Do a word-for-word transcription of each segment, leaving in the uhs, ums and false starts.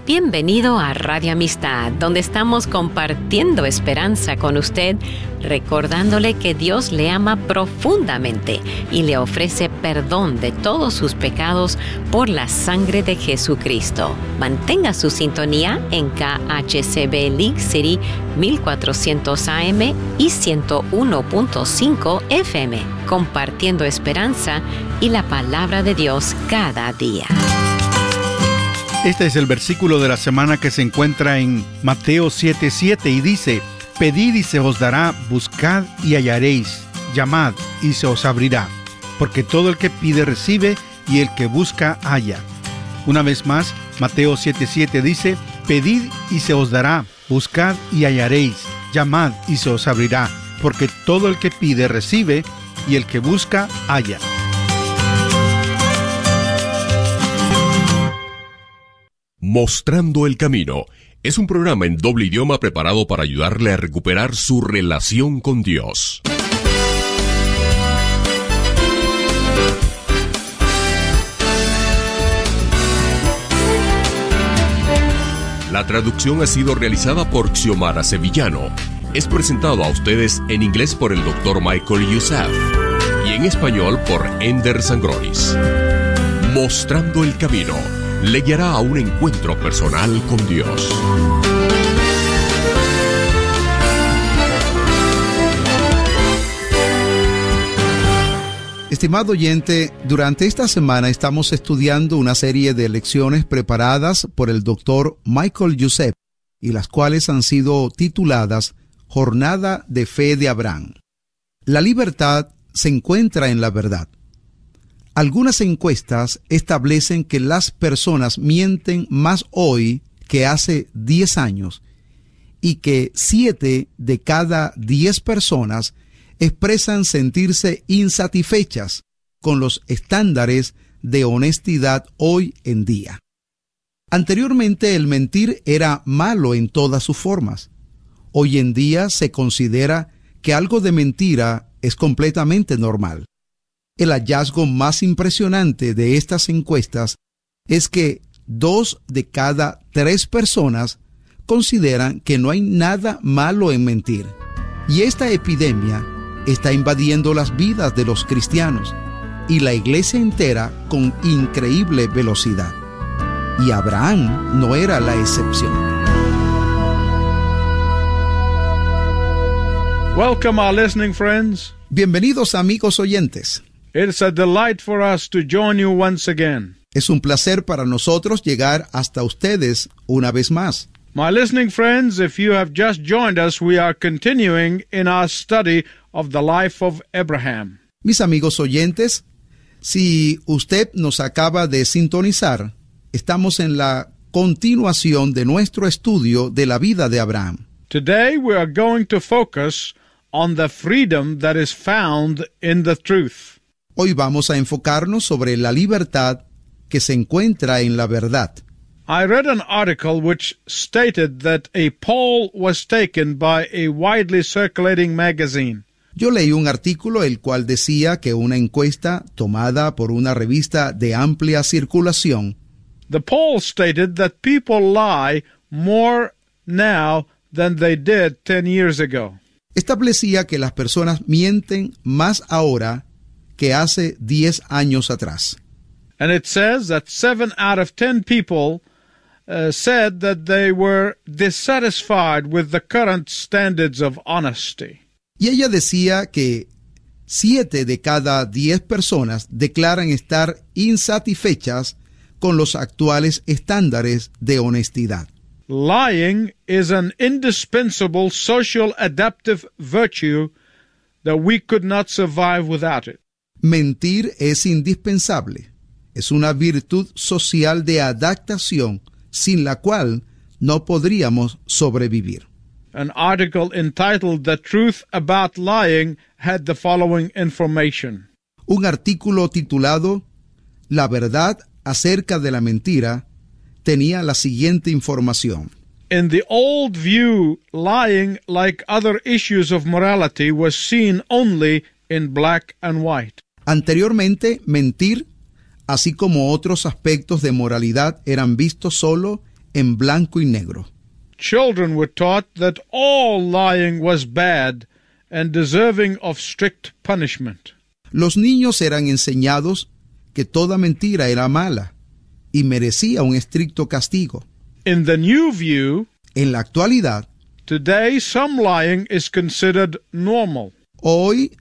Bienvenido a Radio Amistad, donde estamos compartiendo esperanza con usted, recordándole que Dios le ama profundamente y le ofrece perdón de todos sus pecados por la sangre de Jesucristo. Mantenga su sintonía en K H C B League City mil cuatrocientos A M y ciento uno punto cinco F M, compartiendo esperanza y la palabra de Dios cada día. Este es el versículo de la semana que se encuentra en Mateo siete siete y dice: Pedid y se os dará, buscad y hallaréis, llamad y se os abrirá, porque todo el que pide recibe y el que busca halla. Una vez más, Mateo siete siete dice: Pedid y se os dará, buscad y hallaréis, llamad y se os abrirá, porque todo el que pide recibe y el que busca halla. Mostrando el Camino es un programa en doble idioma preparado para ayudarle a recuperar su relación con Dios. La traducción ha sido realizada por Xiomara Sevillano. Es presentado a ustedes en inglés por el doctor Michael Youssef y en español por Ender Sangronis. Mostrando el Camino le guiará a un encuentro personal con Dios. Estimado oyente, durante esta semana estamos estudiando una serie de lecciones preparadas por el doctor Michael Youssef y las cuales han sido tituladas Jornada de Fe de Abraham. La libertad se encuentra en la verdad. Algunas encuestas establecen que las personas mienten más hoy que hace diez años y que siete de cada diez personas expresan sentirse insatisfechas con los estándares de honestidad hoy en día. Anteriormente el mentir era malo en todas sus formas. Hoy en día se considera que algo de mentira es completamente normal. El hallazgo más impresionante de estas encuestas es que dos de cada tres personas consideran que no hay nada malo en mentir. Y esta epidemia está invadiendo las vidas de los cristianos y la iglesia entera con increíble velocidad. Y Abraham no era la excepción. Welcome, our listening friends. Bienvenidos, amigos oyentes. It's a delight for us to join you once again. Es un placer para nosotros llegar hasta ustedes una vez más. My listening friends, if you have just joined us, we are continuing in our study of the life of Abraham. Mis amigos oyentes, si usted nos acaba de sintonizar, estamos en la continuación de nuestro estudio de la vida de Abraham. Today we are going to focus on the freedom that is found in the truth. Hoy vamos a enfocarnos sobre la libertad que se encuentra en la verdad. I read an article which stated that a poll was taken by a widely circulating magazine. Yo leí un artículo el cual decía que una encuesta tomada por una revista de amplia circulación. The poll stated that people lie more now than they did ten years ago. Establecía que las personas mienten más ahora que hace diez años atrás. And it says that seven out of ten people uh, said that they were dissatisfied with the current standards of honesty. Y ella decía que siete de cada diez personas declaran estar insatisfechas con los actuales estándares de honestidad. Lying is an indispensable social adaptive virtue that we could not survive without it. Mentir es indispensable. Es una virtud social de adaptación sin la cual no podríamos sobrevivir. An article entitled The Truth About Lying had the following information. Un artículo titulado La verdad acerca de la mentira tenía la siguiente información. In the old view, lying, like other issues of morality, was seen only in black and white. Anteriormente, mentir, así como otros aspectos de moralidad, eran vistos solo en blanco y negro. Children were taught that all lying was bad and deserving of strict punishment. Los niños eran enseñados que toda mentira era mala y merecía un estricto castigo. In the new view, En la actualidad, today some lying is considered normal. hoy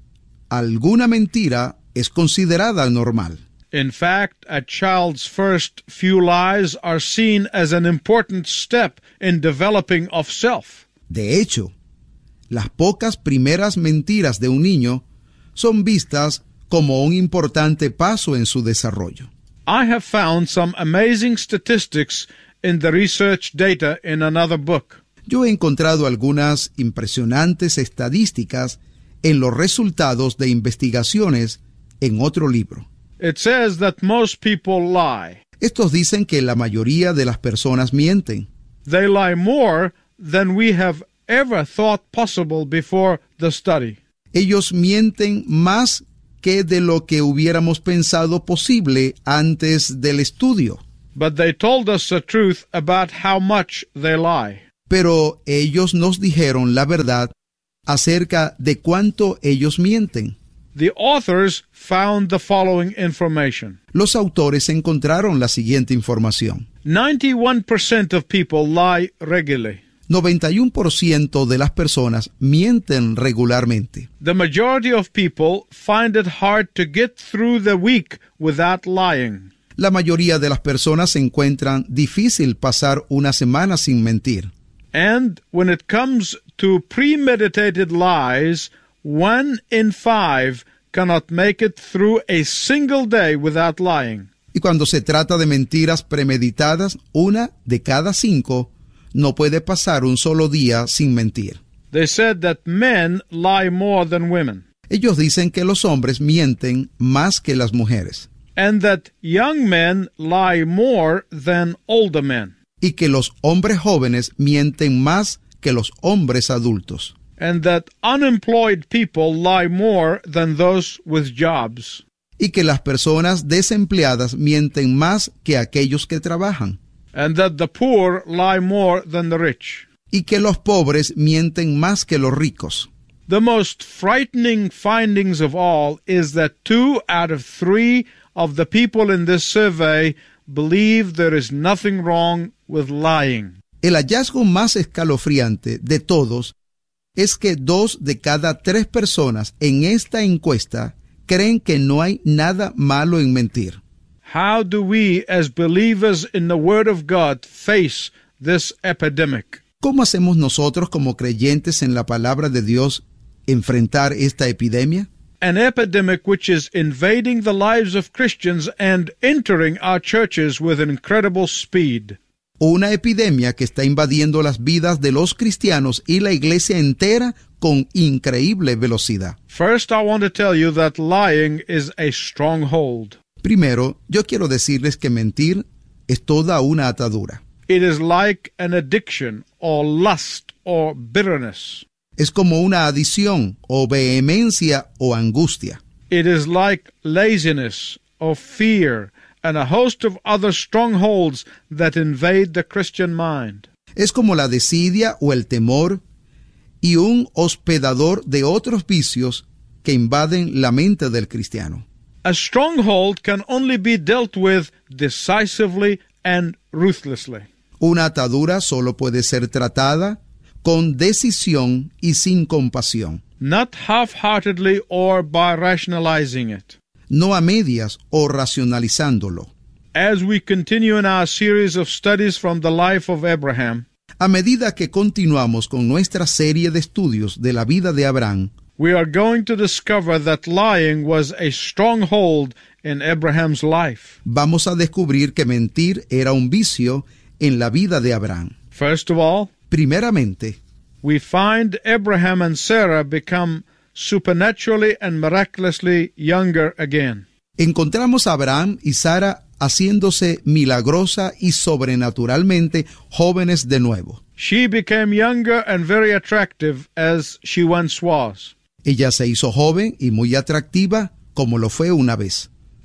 alguna mentira es considerada normal. In fact, a child's first few lies are seen as an important step in developing of self. De hecho, las pocas primeras mentiras de un niño son vistas como un importante paso en su desarrollo. I have found some amazing statistics in the research data in another book. Yo he encontrado algunas impresionantes estadísticas en los resultados de investigaciones en otro libro. It says that most people lie. Estos dicen que la mayoría de las personas mienten. They lie more than we have ever thought possible before the study. Ellos mienten más que de lo que hubiéramos pensado posible antes del estudio. But they told us the truth about how much they lie. Pero ellos nos dijeron la verdad acerca de cuánto ellos mienten. The authors found the following information. Los autores encontraron la siguiente información. ninety-one percent of people lie regularly. noventa y uno por ciento de las personas mienten regularmente. The majority of people find it hard to get through the week without lying. La mayoría de las personas se encuentran difícil pasar una semana sin mentir. And when it comes to premeditated lies, one in five cannot make it through a single day without lying. Y cuando se trata de mentiras premeditadas, una de cada cinco no puede pasar un solo día sin mentir. They said that men lie more than women, Ellos dicen que los hombres mienten más que las mujeres and that young men lie more than older men, y que los hombres jóvenes mienten más que los hombres adultos and that unemployed people lie more than those with jobs. y que las personas desempleadas mienten más que aquellos que trabajan And that the poor lie more than the rich. y que los pobres mienten más que los ricos. The most frightening findings of all is that two out of three of the people in this survey believe there is nothing wrong with lying. El hallazgo más escalofriante de todos es que dos de cada tres personas en esta encuesta creen que no hay nada malo en mentir. How do we, as believers in the Word of God, face this epidemic? ¿Cómo hacemos nosotros como creyentes en la palabra de Dios enfrentar esta epidemia? An epidemic which is invading the lives of Christians and entering our churches with incredible speed. Una epidemia que está invadiendo las vidas de los cristianos y la iglesia entera con increíble velocidad. First, I want to tell you that lying is a stronghold. Primero, yo quiero decirles que mentir es toda una atadura. It is like an addiction or lust or bitterness. Es como una adición o vehemencia o angustia. It is like laziness or fear and a host of other strongholds that invade the Christian mind. Es como la desidia o el temor y un hospedador de otros vicios que invaden la mente del cristiano. A stronghold can only be dealt with decisively and ruthlessly. Una atadura solo puede ser tratada con decisión y sin compasión, Not half-heartedly or by rationalizing it. no a medias o racionalizándolo. As we continue in our series of studies from the life of Abraham, A medida que continuamos con nuestra serie de estudios de la vida de Abraham, we are going to discover that lying was a stronghold in Abraham's life. vamos a descubrir que mentir era un vicio en la vida de Abraham. First of all, Primeramente, we find Abraham and Sarah become supernaturally and miraculously younger again. encontramos a Abraham y Sara haciéndose milagrosa y sobrenaturalmente jóvenes de nuevo. She became younger and very attractive as she once was. Ella se hizo joven y muy atractiva como lo fue una vez.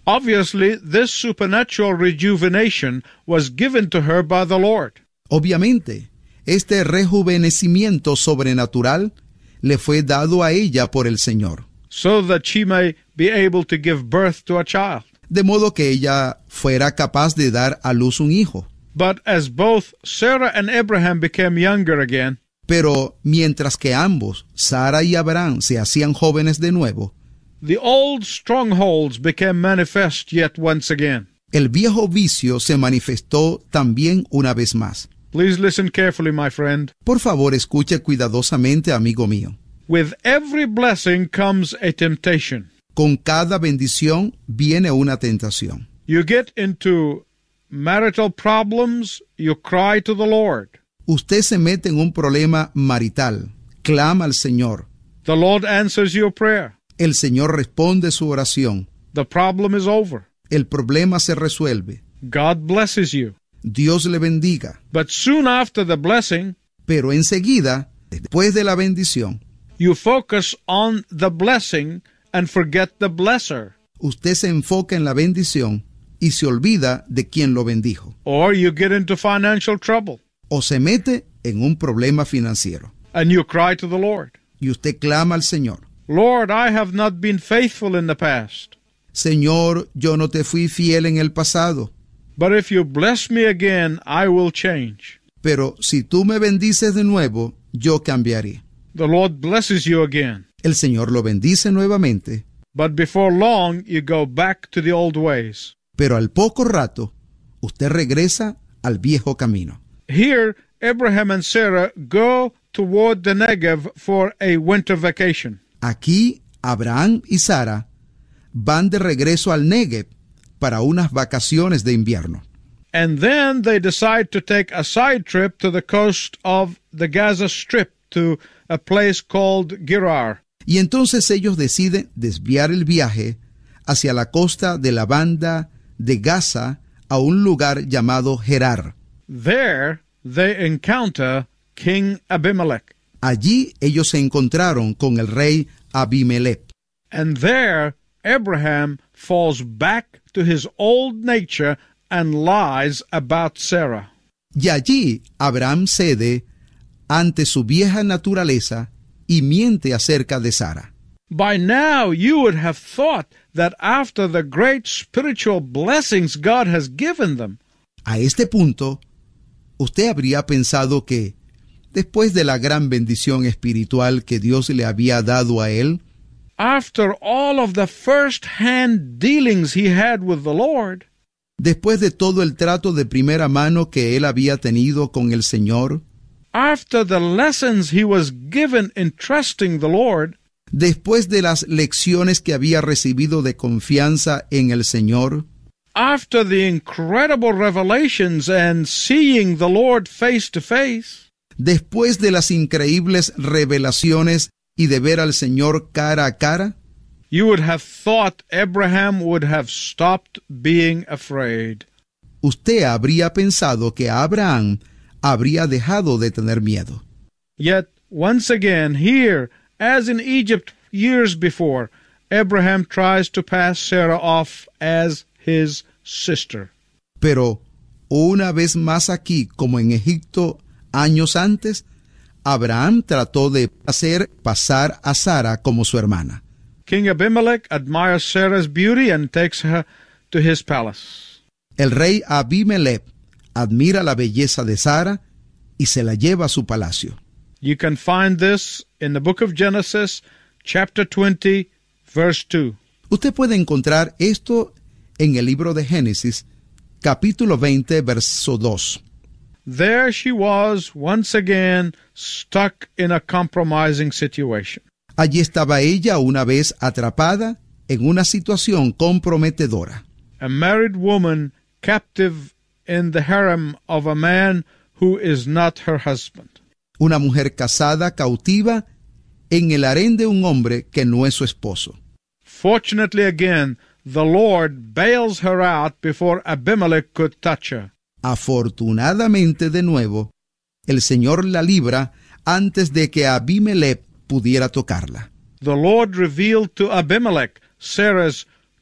Obviously, this supernatural rejuvenation was given to her by the Lord. Obviamente, este rejuvenecimiento sobrenatural le fue dado a ella por el Señor, so that she may be able to give birth to a child. de modo que ella fuera capaz de dar a luz un hijo. But as both Sarah and Abraham became younger again, Pero mientras que ambos, Sara y Abraham, se hacían jóvenes de nuevo, the old strongholds became manifest yet once again. el viejo vicio se manifestó también una vez más. Please listen carefully, my friend. Por favor, escuche cuidadosamente, amigo mío. With every blessing comes a temptation. Con cada bendición viene una tentación. You get into marital problems, you cry to the Lord. Usted se mete en un problema marital, clama al Señor. The Lord answers your prayer. El Señor responde su oración. The problem is over. El problema se resuelve. God blesses you. Dios le bendiga. But soon after the blessing, Pero enseguida, después de la bendición, you focus on the blessing and forget the blesser. usted se enfoca en la bendición y se olvida de quien lo bendijo. Or you get into financial trouble O se mete en un problema financiero. and you cry to the Lord. Y usted clama al Señor. Lord, I have not been faithful in the past. Señor, yo no te fui fiel en el pasado, But if you bless me again, I will change. pero si tú me bendices de nuevo, yo cambiaré. The Lord blesses you again. El Señor lo bendice nuevamente, But before long, you go back to the old ways. pero al poco rato, usted regresa al viejo camino. Here, Abraham and Sarah go toward the Negev for a winter vacation. Aquí, Abraham y Sara van de regreso al Negev para unas vacaciones de invierno. And then they decide to take a side trip to the coast of the Gaza Strip to a place called Gerar. Y entonces ellos deciden desviar el viaje hacia la costa de la banda de Gaza a un lugar llamado Gerar. There, they encounter King Abimelech. Allí ellos se encontraron con el rey Abimelech. And there, Abraham falls back to his old nature and lies about Sarah. Y allí Abraham cede ante su vieja naturaleza y miente acerca de Sara. By now, you would have thought that after the great spiritual blessings God has given them, A este punto, usted habría pensado que, después de la gran bendición espiritual que Dios le había dado a él, after all of the first-hand dealings he had with the Lord, después de todo el trato de primera mano que él había tenido con el Señor, after the lessons he was given in trusting the Lord, después de las lecciones que había recibido de confianza en el Señor, after the incredible revelations and seeing the Lord face to face, después de las increíbles revelaciones y de ver al Señor cara a cara, you would have thought Abraham would have stopped being afraid. usted habría pensado que Abraham habría dejado de tener miedo. Yet, once again, here, as in Egypt years before, Abraham tries to pass Sarah off as his sister. Pero una vez más aquí, como en Egipto años antes, Abraham trató de hacer pasar a Sara como su hermana. King Abimelech admires Sarah's beauty and takes her to his palace. El rey Abimelech admira la belleza de Sara y se la lleva a su palacio. You can find this in the book of Genesis, chapter twenty, verse two. Usted puede encontrar esto en el libro de Génesis, capítulo veinte, verso dos. There she was once again stuck in a compromising situation. Allí estaba ella una vez atrapada en una situación comprometedora. A married woman captive in the harem of a man who is not her husband. Una mujer casada cautiva en el harén de un hombre que no es su esposo. Fortunately again, the Lord bails her out before Abimelech could touch her. Afortunadamente de nuevo, el Señor la libra antes de que Abimelech pudiera tocarla. The Lord revealed to Abimelech Sarah's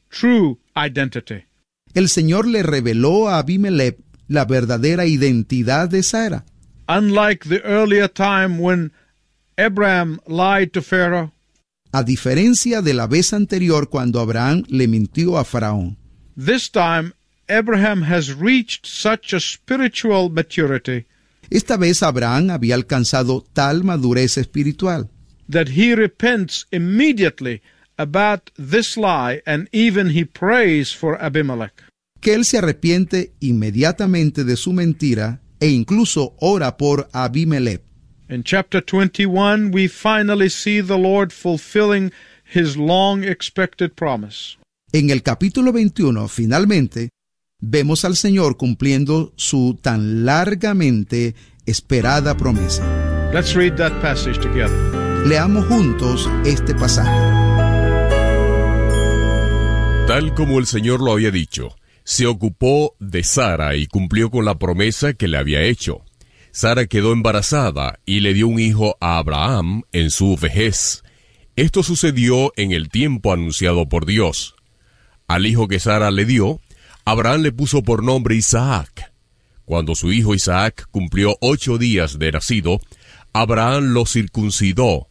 true identity. El Señor le reveló a Abimelech la verdadera identidad de Sara. Unlike the earlier time when Abraham lied to Pharaoh, A diferencia de la vez anterior cuando Abraham le mintió a Faraón, this time Abraham has reached such a spiritual maturity esta vez Abraham había alcanzado tal madurez espiritual that he repents immediately about this lie, and even he prays for Abimelech. que él se arrepiente inmediatamente de su mentira e incluso ora por Abimelech. In chapter twenty-one, we finally see the Lord fulfilling his long-expected promise. En el capítulo veintiuno, finalmente, vemos al Señor cumpliendo su tan largamente esperada promesa. Let's read that passage together. Leamos juntos este pasaje. Tal como el Señor lo había dicho, se ocupó de Sara y cumplió con la promesa que le había hecho. Sara quedó embarazada y le dio un hijo a Abraham en su vejez. Esto sucedió en el tiempo anunciado por Dios. Al hijo que Sara le dio, Abraham le puso por nombre Isaac. Cuando su hijo Isaac cumplió ocho días de nacido, Abraham lo circuncidó